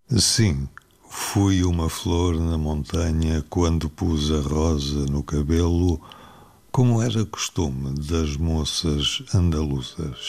Sim, fui uma flor na montanha quando pus a rosa no cabelo, como era costume das moças andaluzas.